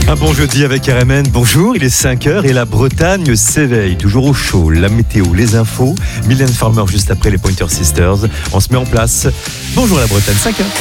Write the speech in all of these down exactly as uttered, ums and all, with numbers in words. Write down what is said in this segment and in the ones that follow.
Un bon jeudi avec R M N. Bonjour, il est cinq heures et la Bretagne s'éveille. Toujours au chaud, la météo, les infos. Mylène Farmer juste après les Pointer Sisters. On se met en place. Bonjour la Bretagne, cinq heures.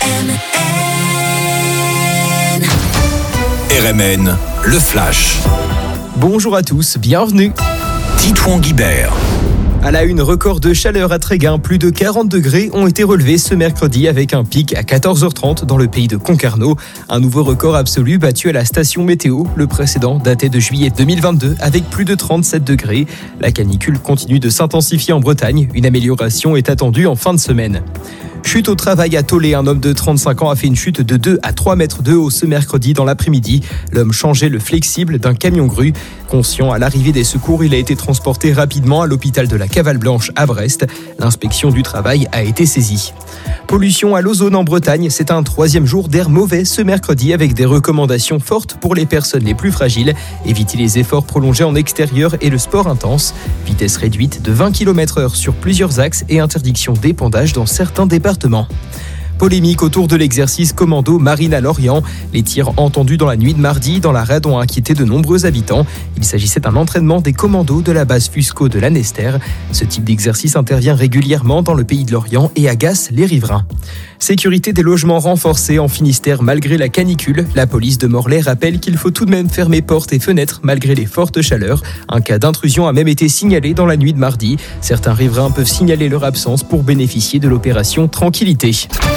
R M N, le flash. Bonjour à tous, bienvenue. Titouan Guibert. À la une, record de chaleur à Tréguin, plus de quarante degrés ont été relevés ce mercredi avec un pic à quatorze heures trente dans le pays de Concarneau. Un nouveau record absolu battu à la station météo. Le précédent datait de juillet deux mille vingt-deux avec plus de trente-sept degrés. La canicule continue de s'intensifier en Bretagne. Une amélioration est attendue en fin de semaine. Chute au travail à Tolé, un homme de trente-cinq ans a fait une chute de deux à trois mètres de haut ce mercredi dans l'après-midi. L'homme changeait le flexible d'un camion grue. Conscient à l'arrivée des secours, il a été transporté rapidement à l'hôpital de la Cavale Blanche à Brest. L'inspection du travail a été saisie. Pollution à l'ozone en Bretagne, c'est un troisième jour d'air mauvais ce mercredi avec des recommandations fortes pour les personnes les plus fragiles. Éviter les efforts prolongés en extérieur et le sport intense. Vitesse réduite de vingt kilomètres heure sur plusieurs axes et interdiction d'épandage dans certains départements. Polémique autour de l'exercice commando Marine à Lorient. Les tirs entendus dans la nuit de mardi dans la raid ont inquiété de nombreux habitants. Il s'agissait d'un entraînement des commandos de la base Fusco de Lanester. Ce type d'exercice intervient régulièrement dans le pays de Lorient et agace les riverains. Sécurité des logements renforcée en Finistère malgré la canicule. La police de Morlaix rappelle qu'il faut tout de même fermer portes et fenêtres malgré les fortes chaleurs. Un cas d'intrusion a même été signalé dans la nuit de mardi. Certains riverains peuvent signaler leur absence pour bénéficier de l'opération Tranquillité.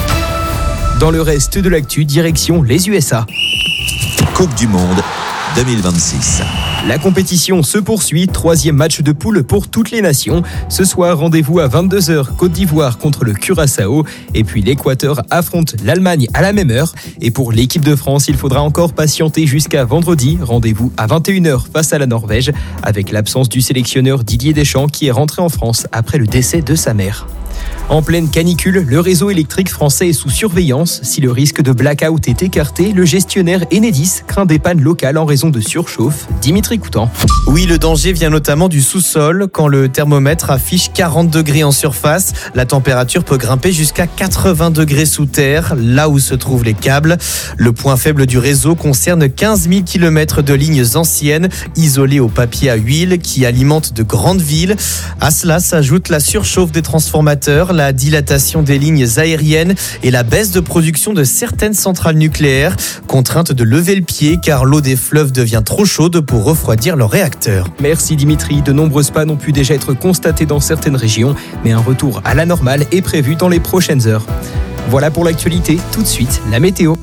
Dans le reste de l'actu, direction les U S A. Coupe du Monde deux mille vingt-six. La compétition se poursuit, troisième match de poule pour toutes les nations. Ce soir, rendez-vous à vingt-deux heures, Côte d'Ivoire contre le Curaçao. Et puis l'Équateur affronte l'Allemagne à la même heure. Et pour l'équipe de France, il faudra encore patienter jusqu'à vendredi. Rendez-vous à vingt et une heures face à la Norvège, avec l'absence du sélectionneur Didier Deschamps qui est rentré en France après le décès de sa mère. En pleine canicule, le réseau électrique français est sous surveillance. Si le risque de blackout est écarté, le gestionnaire Enedis craint des pannes locales en raison de surchauffe. Dimitri Coutan. Oui, le danger vient notamment du sous-sol. Quand le thermomètre affiche quarante degrés en surface, la température peut grimper jusqu'à quatre-vingts degrés sous terre, là où se trouvent les câbles. Le point faible du réseau concerne quinze mille kilomètres de lignes anciennes, isolées au papier à huile, qui alimentent de grandes villes. À cela s'ajoute la surchauffe des transformateurs, la dilatation des lignes aériennes et la baisse de production de certaines centrales nucléaires, contraintes de lever le pied car l'eau des fleuves devient trop chaude pour refroidir leurs réacteurs. Merci Dimitri. De nombreuses pannes ont pu déjà être constatées dans certaines régions, mais un retour à la normale est prévu dans les prochaines heures. Voilà pour l'actualité. Tout de suite, la météo.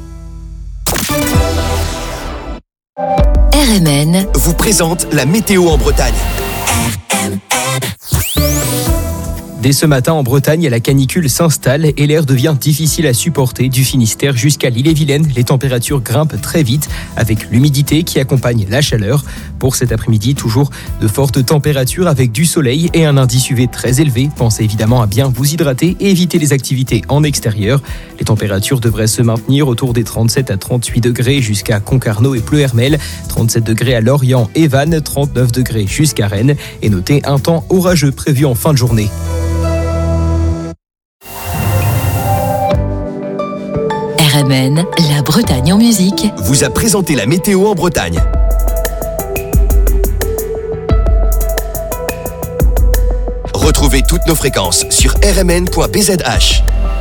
R M N vous présente la météo en Bretagne. Dès ce matin, en Bretagne, la canicule s'installe et l'air devient difficile à supporter. Du Finistère jusqu'à l'Ille-et-Vilaine, les températures grimpent très vite avec l'humidité qui accompagne la chaleur. Pour cet après-midi, toujours de fortes températures avec du soleil et un indice U V très élevé. Pensez évidemment à bien vous hydrater et éviter les activités en extérieur. Les températures devraient se maintenir autour des trente-sept à trente-huit degrés jusqu'à Concarneau et Pleuhermel, trente-sept degrés à Lorient et Vannes, trente-neuf degrés jusqu'à Rennes. Et notez un temps orageux prévu en fin de journée. R M N, la Bretagne en musique, vous a présenté la météo en Bretagne. Retrouvez toutes nos fréquences sur r m n point b z h.